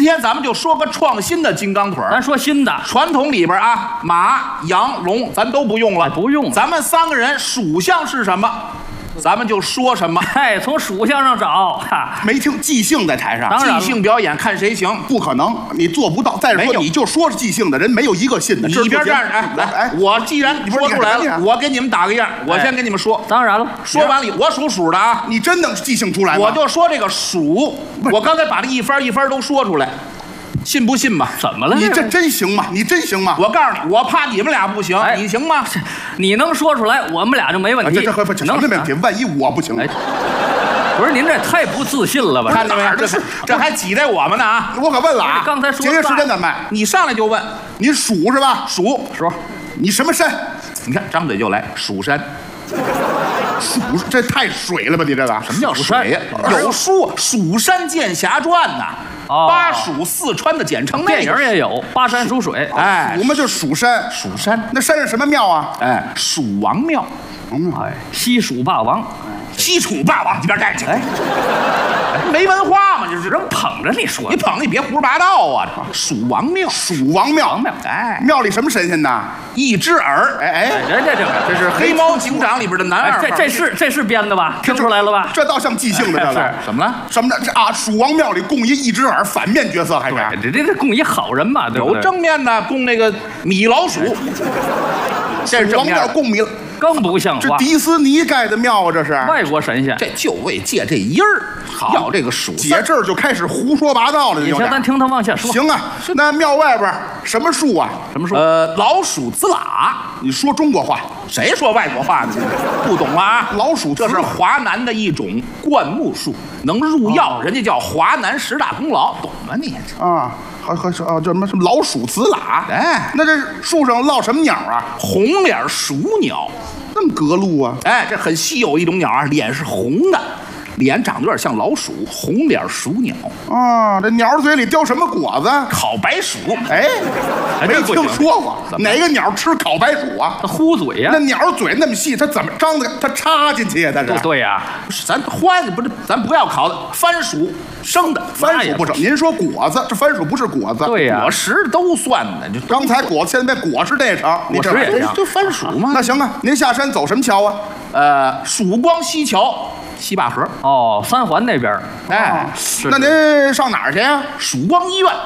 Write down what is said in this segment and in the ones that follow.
天咱们就说个创新的金刚腿咱说新的， 传统里边啊，马、羊、龙咱都不用了， 不用了。 咱们3个人属相是什么，咱们就说什么。 哎，从属相上找，哈， 没听即兴在台上， 当然了即兴表演看谁行。 不可能，你做不到。再没有说你就说是即兴的人，没有一个信的。 你一边站着，来，我既然说出来了，我给你们打个样，我先跟你们说。 当然了， 说完了，我属鼠的啊， 你真能即兴出来吗？ 我就说这个鼠，我刚才把这一番一番都说出来，信不信吧？ 怎么了？ 你这真行吗？你真行吗？ 我告诉你，我怕你们俩不行， 哎你行吗？ 你能说出来，我们俩就没问题。 这能没问题？万一我不行？ 哎，不是您这太不自信了吧？ 看见没有？这还挤在我们呢啊！ 我可问了啊！ 刚才说节约时间怎么办？ 你上来就问， 你属是吧？ 属， 你什么山？ 你看张嘴就来，蜀山。 蜀，这太水了吧？你这个什么叫水呀？有书《蜀山剑侠传》呐，巴蜀四川的简称。 电影也有巴山蜀水。 哎， 蜀嘛就蜀山， 蜀山那山是什么庙啊？ 哎，蜀王庙。 哎，西蜀霸王， 西楚霸王，一边站去。哎，没文化嘛，就是人捧着你说， 你捧你别胡说八道啊！蜀王庙， 蜀王庙， 哎， 庙里什么神仙呢？ 一只耳， 哎， 这是黑猫警长里边的男二。 这是编的吧？听出来了吧？ 这倒像即兴的，这个怎么了？ 什么的？这啊，蜀王庙里供一只耳，反面角色还是？ 这供一好人嘛，对不对？ 有正面的供那个米老鼠，这是正面。 王庙供米。 更不像话！ 这迪斯尼盖的庙啊，这是外国神仙， 这就为借这音儿，要这个蜀。 姐这儿就开始胡说八道了， 你先咱听他往下说。 行啊，那庙外边什么树啊？ 什么树？ 老鼠滋喇。 你说中国话， 谁说外国话呢？不懂了啊！ 老鼠这是华南的一种灌木树，能入药，人家叫华南10大功劳，懂吗你？ 啊，还是啊，这什么老鼠滋喇？ 哎， 那这树上落什么鸟啊？ 红脸鼠鸟。 那么隔路啊！ 哎，这很稀有一种鸟啊，脸是红的，脸长得有点像老鼠，红脸鼠鸟。 啊，这鸟嘴里叼什么果子？ 烤白薯。 哎，没听说过，哪个鸟吃烤白薯啊？ 它呼嘴呀！ 那鸟嘴那么细，它怎么张的？它插进去呀？它是？ 对呀， 咱换不是，咱不要烤的番薯。生的番薯不成，您说果子，这番薯不是果子， 对呀， 果实都算的。就刚才果子，现在果实这成， 果实也成， 就番薯嘛。 那行啊，您下山走什么桥啊？ 曙光西桥，西坝河。 哦，三环那边。 哎， 那您上哪儿去呀？ 曙光医院。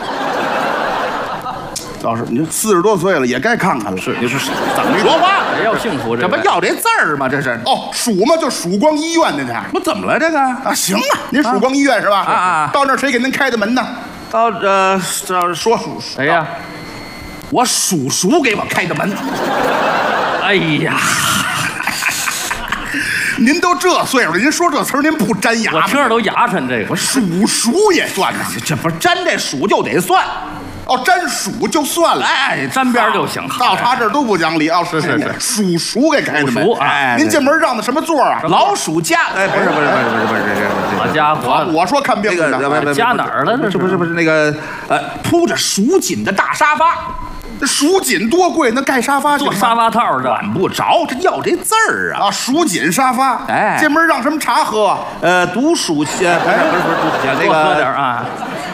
倒是您40多岁了，也该看看了。 是，你是怎么说话？ 也要幸福， 这不要这字儿吗？这是哦，蜀嘛就曙光医院那去。 我怎么了？这个啊，行啊，您曙光医院是吧？ 啊， 到那儿谁给您开的门呢？ 到这说谁呀？ 我叔叔给我开的门。 哎呀， 您都这岁数了，您说这词儿您不粘牙？ 我听着都牙碜。这个我属鼠也算呢， 这不是粘这鼠就得算。 哦，沾鼠就算了， 哎，沾边就行。 到他这儿都不讲理啊！是，属鼠给开的门。 哎， 您进门让的什么座啊？ 老鼠家。哎，不是， 好家伙！ 我说看病的， 家哪儿了？ 这不是那个铺着蜀锦的大沙发。 这蜀锦多贵，那盖沙发做沙发套的， 管不着，这要这字儿啊！ 啊，蜀锦沙发。 哎， 进门让什么茶喝？ 毒鼠不是那个喝点啊。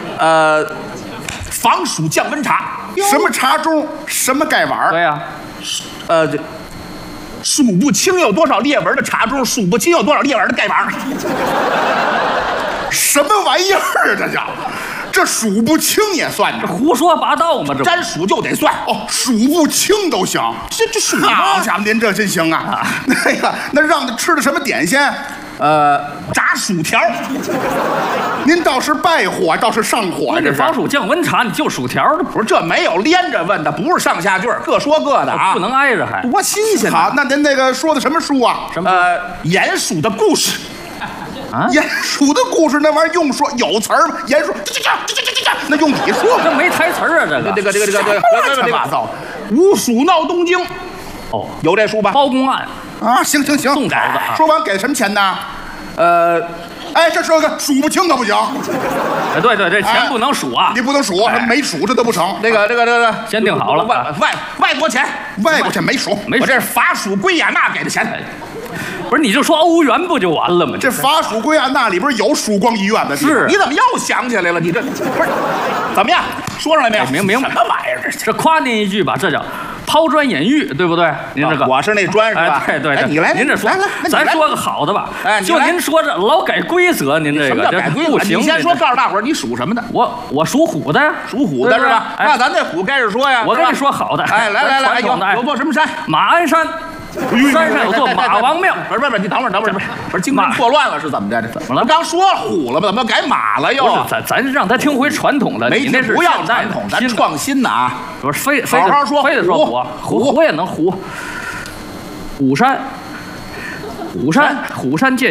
防暑降温茶， 什么茶盅，什么盖碗？ 对呀， 这数不清有多少裂纹的茶盅，数不清有多少裂纹的盖碗。 什么玩意儿啊？这叫，这数不清也算呢？ 胡说八道嘛！这沾数就得算哦，数不清都行。 这数好家伙，您这真行啊！那个，那让他吃的什么点心？ 炸薯条。 您倒是败火，倒是上火。 这防暑降温茶，你就薯条的， 不是？这没有连着问的，不是上下句，各说各的啊， 不能挨着还。 多新鲜！ 好，那您那个说的什么书啊？ 什么？ 鼹鼠的故事。 啊， 鼹鼠的故事那玩意儿用说有词儿吗？鼹鼠那用你说， 这没台词儿啊！ 这个乱七八糟。 五鼠闹东京。 哦， 有这书吧？ 包公案啊，行， 送枣子。 说完给什么钱呢？哎，这说个数不清可不行。 哎，对，这钱不能数啊！ 你不能数，没数这都不成。 这个， 先定好了。 外国钱， 外国钱没数。 我这是法属圭亚那给的钱。 不是，你就说欧元不就完了吗？ 这法属圭亚那里边有曙光医院的地方。 是你怎么又想起来了？你这不是怎么样？说上来没有？ 明什么玩意儿？ 这夸您一句吧，这叫抛砖引玉，对不对？您这个， 我是那砖是吧？ 对对对， 你来， 您这说， 来， 咱说个好的吧。 哎， 就您说这老改规则，您这什么个叫改规则？ 不行。 你先说，告诉大伙儿你属什么的？ 我属虎的呀， 属虎的是吧？那咱这虎该是说呀。 我跟你说好的。 哎，来，有座什么山？ 马鞍山。山上有座马王庙。 不是，你等会儿，不是精神错乱了是怎么着？ 怎么了？ 刚说虎了吗？怎么改马了又？ 不是，咱让他听回传统的。你那是不要传统，咱创新的啊！ 不是非好好说， 非得说虎也能虎。虎山剑